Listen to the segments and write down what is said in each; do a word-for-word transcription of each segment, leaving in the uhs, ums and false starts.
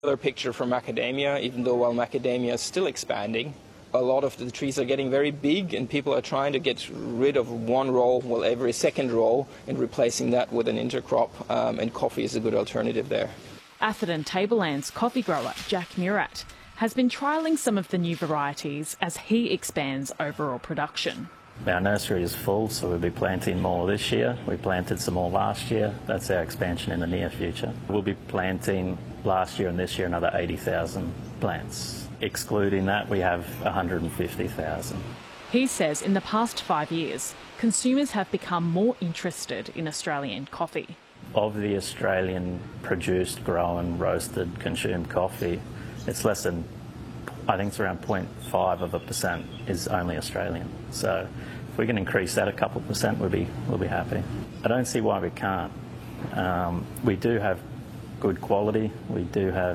Another picture from macadamia, even though while macadamia is still expanding, a lot of the trees are getting very big and people are trying to get rid of one row, well, every second row, and replacing that with an intercrop, um, and coffee is a good alternative there. Atherton Tablelands coffee grower Jack Murat has been trialling some of the new varieties as he expands overall production. Our nursery is full, so we'll be planting more this year. We planted some more last year. That's our expansion in the near future. We'll be planting last year and this year another eighty thousand plants. Excluding that, we have one hundred fifty thousand. He says in the past five years, consumers have become more interested in Australian coffee. Of the Australian produced, grown, roasted, consumed coffee, it's less than, I think it's around zero point five of a percent is only Australian. So if we can increase that a couple percent, we'll be, we'll be happy. I don't see why we can't. Um, we do have good quality, we do have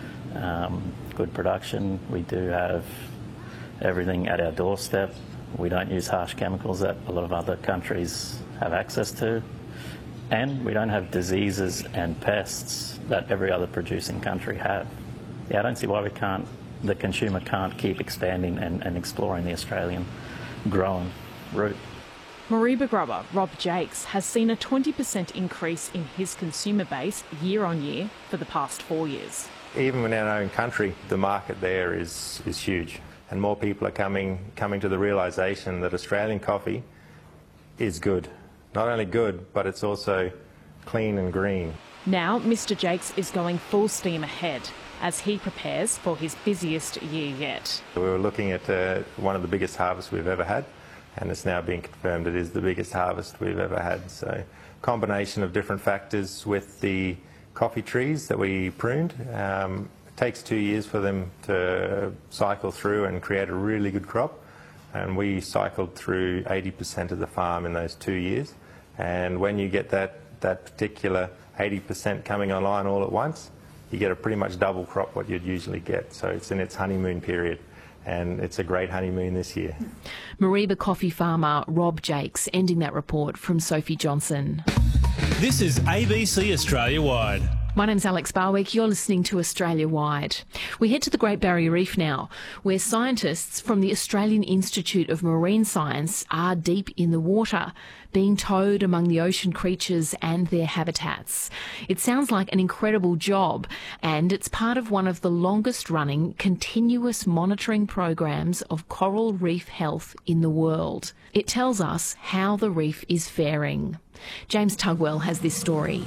um, good production, we do have everything at our doorstep. We don't use harsh chemicals that a lot of other countries have access to. And we don't have diseases and pests that every other producing country have. Yeah, I don't see why we can't, the consumer can't keep expanding and, and exploring the Australian grown route. Mareeba grower Rob Jakes has seen a twenty percent increase in his consumer base year on year for the past four years. Even in our own country, the market there is, is huge. And more people are coming, coming to the realisation that Australian coffee is good. Not only good, but it's also clean and green. Now, Mister Jakes is going full steam ahead as he prepares for his busiest year yet. We were looking at uh, one of the biggest harvests we've ever had, and it's now being confirmed it is the biggest harvest we've ever had. So, combination of different factors with the coffee trees that we pruned. Um, it takes two years for them to cycle through and create a really good crop, and we cycled through eighty percent of the farm in those two years. And when you get that, that particular eighty percent coming online all at once, you get a pretty much double crop what you'd usually get. So it's in its honeymoon period, and it's a great honeymoon this year. Mareeba coffee farmer Rob Jakes ending that report from Sophie Johnson. This is A B C Australia Wide. My name's Alex Barwick. You're listening to Australia Wide. We head to the Great Barrier Reef now, where scientists from the Australian Institute of Marine Science are deep in the water, being towed among the ocean creatures and their habitats. It sounds like an incredible job, and it's part of one of the longest-running continuous monitoring programs of coral reef health in the world. It tells us how the reef is faring. James Tugwell has this story.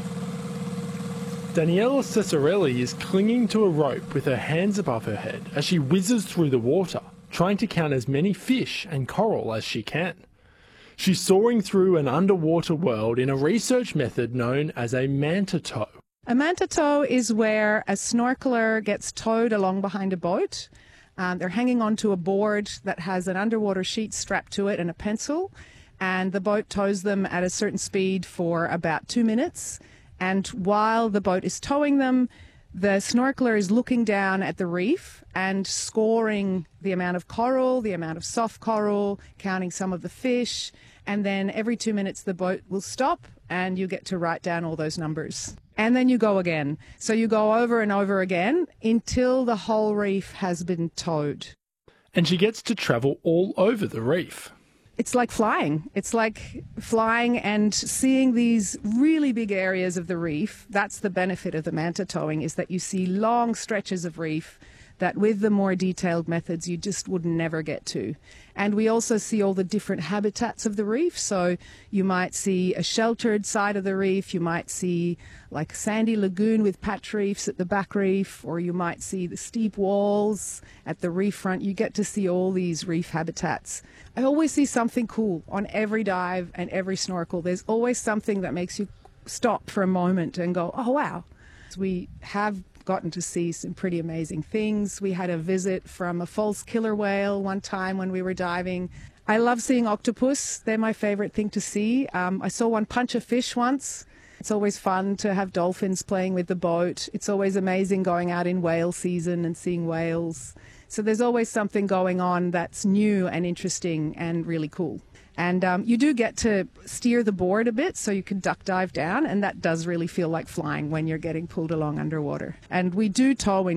Daniela Cesarelli is clinging to a rope with her hands above her head as she whizzes through the water, trying to count as many fish and coral as she can. She's soaring through an underwater world in a research method known as a manta tow. A manta tow is where a snorkeler gets towed along behind a boat. Um, they're hanging onto a board that has an underwater sheet strapped to it and a pencil, and the boat tows them at a certain speed for about two minutes. And while the boat is towing them, the snorkeler is looking down at the reef and scoring the amount of coral, the amount of soft coral, counting some of the fish, and then every two minutes the boat will stop and you get to write down all those numbers. And then you go again. So you go over and over again until the whole reef has been towed. And she gets to travel all over the reef. It's like flying. It's like flying and seeing these really big areas of the reef. That's the benefit of the manta towing, is that you see long stretches of reef that with the more detailed methods you just would never get to. And we also see all the different habitats of the reef. So you might see a sheltered side of the reef, you might see like a sandy lagoon with patch reefs at the back reef, or you might see the steep walls at the reef front. You get to see all these reef habitats. I always see something cool on every dive and every snorkel. There's always something that makes you stop for a moment and go, oh wow. We have gotten to see some pretty amazing things. We had a visit from a false killer whale one time when we were diving. I love seeing octopus. They're my favorite thing to see. Um, I saw one punch a fish once. It's always fun to have dolphins playing with the boat. It's always amazing going out in whale season and seeing whales. So there's always something going on that's new and interesting and really cool. And um, you do get to steer the board a bit so you can duck dive down, and that does really feel like flying when you're getting pulled along underwater. And we do tow when